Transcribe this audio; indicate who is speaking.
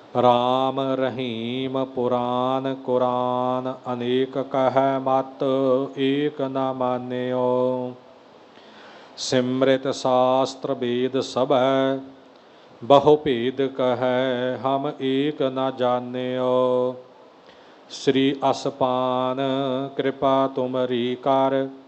Speaker 1: राम रहीम पुराण कुरान अनेक कह मत एक न मान्यो। सिमृत शास्त्र वेद सब बहु भेद कह हम एक न जान्यो। श्री असपान कृपा तुमरी कर